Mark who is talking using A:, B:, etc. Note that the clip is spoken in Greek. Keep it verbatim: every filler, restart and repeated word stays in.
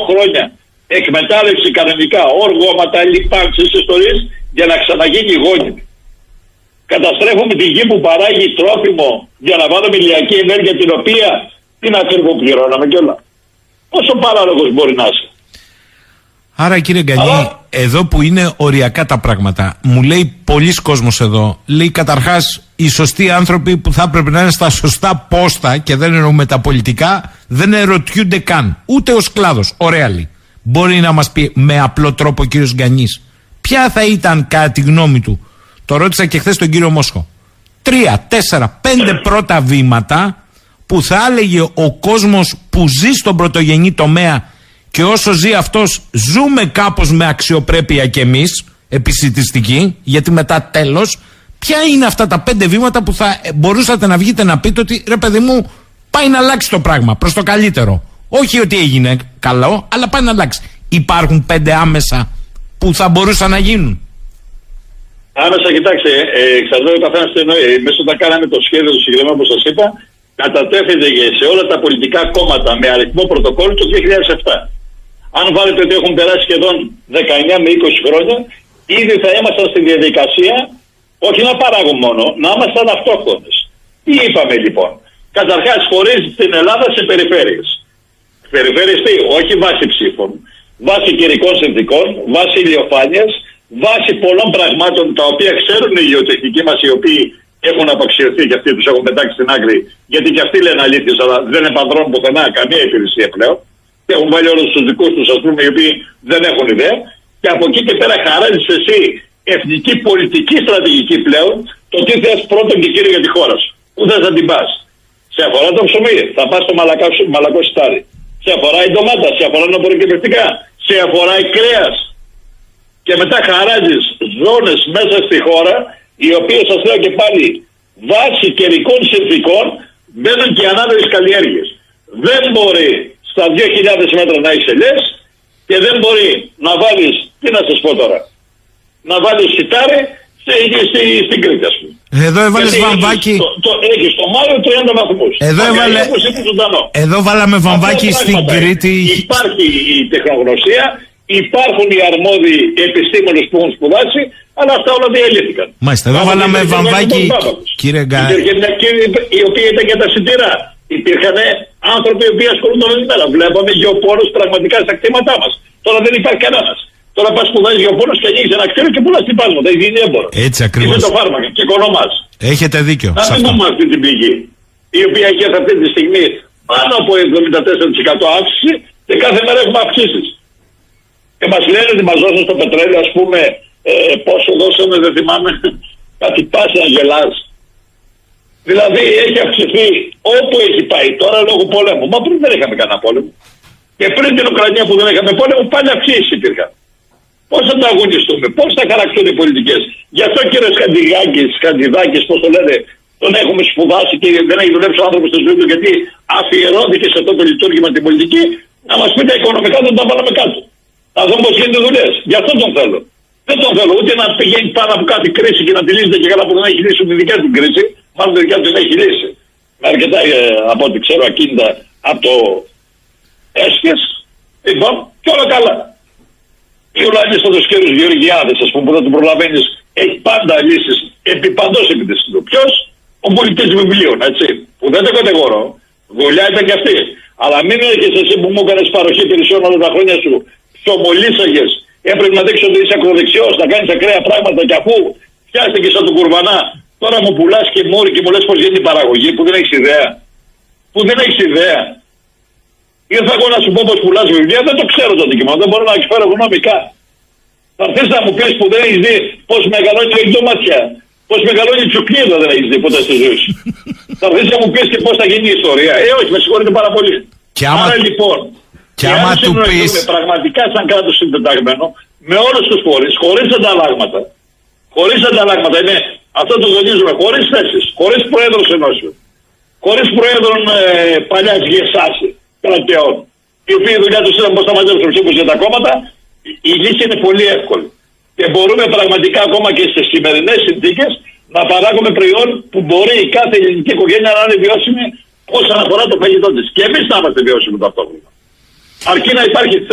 A: χρόνια εκμετάλλευση κανονικά, όργωματα, λιπάνξεις, ιστορίες, για να ξαναγίνει γόνιμη. Καταστρέφουμε τη γη που παράγει τρόφιμο για να βάλουμε ηλιακή ενέργεια, την οποία την ακριβοπληρώναμε κιόλα. Πόσο παράλογος μπορεί να είσαι?
B: Άρα κύριε Γκανή, Αλλά... εδώ που είναι οριακά τα πράγματα, μου λέει πολλοί κόσμος εδώ, λέει καταρχάς οι σωστοί άνθρωποι που θα έπρεπε να είναι στα σωστά πόστα, και δεν εννοούμε τα πολιτικά, δεν ερωτιούνται καν, ούτε ως κλάδος. Ωραία λέει. Μπορεί να μας πει με απλό τρόπο ο κύριος Γκανής ποια θα ήταν κατά τη γνώμη του, το ρώτησα και χθες τον κύριο Μόσχο, τρία, τέσσερα, πέντε πρώτα βήματα που θα έλεγε ο κόσμος που ζει στον πρωτογενή τομέα, και όσο ζει αυτός ζούμε κάπως με αξιοπρέπεια κι εμείς, επισιτιστική, γιατί μετά τέλος, ποια είναι αυτά τα πέντε βήματα που θα μπορούσατε να βγείτε να πείτε ότι ρε παιδί μου πάει να αλλάξει το πράγμα προς το καλύτερο? Όχι ότι έγινε καλό, αλλά πάει να αλλάξει. Υπάρχουν πέντε άμεσα που θα μπορούσαν να γίνουν?
A: Άμεσα, κοιτάξτε, ε, εξαρτάται ο καθένας τι εννοεί. Εμείς όταν κάναμε το σχέδιο του συγκεκριμένου, όπως σας είπα, κατατέθηκε σε όλα τα πολιτικά κόμματα με αριθμό πρωτοκόλλου το δύο χιλιάδες επτά. Αν βάλετε ότι έχουν περάσει σχεδόν δεκαεννιά με είκοσι χρόνια, ήδη θα ήμασταν στη διαδικασία, όχι να παράγουν μόνο, να ήμασταν αυτόχθονες. Τι είπαμε λοιπόν? Καταρχάς, χωρίζει την Ελλάδα σε περιφέρειες. Περιφέρειες τι? Όχι βάση ψήφων, βάση καιρικών συνθηκών, βάση ηλιοφάνειας, βάση πολλών πραγμάτων τα οποία ξέρουν οι γεωτεχνικοί μας, οι οποίοι έχουν απαξιωθεί και αυτοί τους έχουν πετάξει στην άκρη, γιατί και αυτοί λένε αλήθειες, αλλά δεν επανδρώνουν πουθενά καμία υπηρεσία πλέον. Και έχουν βάλει όλους τους δικούς τους, ας πούμε, οι οποίοι δεν έχουν ιδέα. Και από εκεί και πέρα χαράζεις εσύ εθνική πολιτική στρατηγική πλέον, το τι θες πρώτον και κύριο για τη χώρα σου. Πού θες να την πας? Σε αφορά το ψωμί, θα πας στο μαλακά, μαλακό σιτάρι. Σε αφορά η ντομάτα, σε αφορά τα απορροκυπευτικά, σε αφορά η κρέας. Και μετά χαράζεις ζώνες μέσα στη χώρα, οι οποίες, σας λέω και πάλι, βάσει καιρικών συνθηκών μπαίνουν και ανάδρομες καλλιέργειες. Δεν μπορεί στα δύο χιλιάδες μέτρα να είσαι ελιές και δεν μπορεί να βάλεις, τι να σας πω τώρα, να βάλεις σιτάρι στην Κρήτη, ας πούμε.
B: Εδώ έβαλες βαμβάκι.
A: Έχεις το, το, έχεις το Μάιο τριάντα βαθμούς.
B: Εδώ, έβαλε... Εδώ βάλαμε βαμβάκι στην Κρήτη.
A: Υπάρχει η τεχνογνωσία, υπάρχουν οι αρμόδιοι επιστήμονες που έχουν σπουδάσει, αλλά αυτά όλα διαλύθηκαν.
B: Μάλιστα, εδώ βάλαμε βαμβάκι, κύριε Γκανή.
A: Υπήρχε μια κύριε η οποία ήταν για τα σιτηρά. Υπήρχαν άνθρωποι οι οποίοι ασχολούνταν όλη μέρα. Βλέπαμε γεωπόρους πραγματικά στα κτήματά μας. Τώρα δεν υπάρχει κανένας. Τώρα πας σπουδάζεις γεωπόρους και ανοίγεις ένα κτίριο και πουλάς τυπάσματα. Η δίνει έμπορο.
B: Έτσι ακριβώς.
A: Είναι το φάρμακα και οικονομάς.
B: Έχετε δίκιο.
A: Να μην δούμε αυτή την πηγή, η οποία έχει αυτή τη στιγμή πάνω από εβδομήντα τέσσερα τοις εκατό αύξηση και κάθε μέρα έχουμε αυξήσεις. Και μας λένε ότι μας δώσουν στο πετρέλαιο, ας πούμε, ε, πόσο δώσαμε, δεν θυμάμαι, κάτι πάση να γελάς. Δηλαδή έχει αυξηθεί όπου έχει πάει τώρα λόγω πολέμου. Μα πριν δεν είχαμε κανένα πόλεμο. Και πριν την Ουκρανία που δεν είχαμε πόλεμο, πάλι αυξήσεις υπήρχαν. Πώς θα τα αγωνιστούμε, πώς θα χαρακτούν οι πολιτικές? Γι' αυτό κύριε Σκαντιδάκης, Σκαντιδάκης, πώς το λένε, τον έχουμε σπουδάσει και δεν έχει δουλέψει ο άνθρωπος στη ζωή του, γιατί αφιερώθηκε σε αυτό το λειτουργήμα την πολιτική, να μας πει τα οικονομικά δεν τα βάλαμε κάτω. Να δούμε πώς γίνονται δουλειές. Γι' αυτό τον θέλω. Δεν τον θέλω ούτε να πηγαίνει πάνω από κάτι κρίση και να τη λύσετε και καλά που δεν έχει λύσει τη δικιά του κρίση. Μάλλον τη δικιά του δεν έχει λύσει. Με αρκετά, ε, από ό,τι ξέρω, ακίνητα από το έσχες. Λοιπόν, και όλα καλά. Ή ο Λανίστατος κύριος Γεωργιάδης, ας πούμε, που δεν τον προλαβαίνεις, έχει πάντα λύσεις επί παντός επί της του. Ποιος? Ο πολιτής βιβλίων, έτσι. Που δεν το κατηγορώ. Δουλειά ήταν και αυτή. Αλλά μην έρχεσαι εσύ που μου έκανες παροχή υπηρεσιών όλα τα χρόνια σου, ψωμολίσαγες, έπρεπε να δείξεις ότι είσαι ακροδεξιός, να κάνεις ακραία πράγματα και αφού φτιάστηκες σαν τον Κουρβανά, τώρα μου πουλάς και μόρι και μου λες πως γίνεται η παραγωγή, που δεν έχεις ιδέα. Που δεν έχεις ιδέα. Ήρθα εγώ να σου πω πως πουλάς βιβλία, δεν το ξέρω το αντικείμενο, δεν μπορώ να εκφέρω γνώμικα. Θα έρθεις να μου πεις που δεν έχεις δει πως μεγαλώνει η ντοματιά, πως μεγαλώνει η τσουκνίδα, δεν έχεις δει ποτέ στη ζωή σου. Θα έρθεις να μου πεις και πως θα γίνει η ιστορία. Ε, όχι, με συγχωρείτε πάρα πολύ.
B: Και άμα,
A: άρα λοιπόν,
B: και άμα του πεις...
A: πραγματικά σαν κράτος συντεταγμένο, με όλους τους φορείς, χωρίς ανταλλάγματα, χωρίς ανταλλάγματα, είναι αυτό το τονίζουμε, χωρίς θέσεις, χωρίς προέδρους ενώσεων, χωρίς προέδρων ε, παλιάς γεσάσης κρατεών, οι οποίοι η δουλειά τους ήταν πώς θα μαζέψουν ψήφους για τα κόμματα, η λύση είναι πολύ εύκολη. Και μπορούμε πραγματικά ακόμα και στις σημερινές συνθήκες να παράγουμε προϊόν που μπορεί η κάθε ελληνική οικογένεια να είναι βιώσιμη όσον αφορά το φαγητό της. Και εμείς να είμαστε βιώσιμοι ταυτόχρονα. Αρκεί να υπάρχει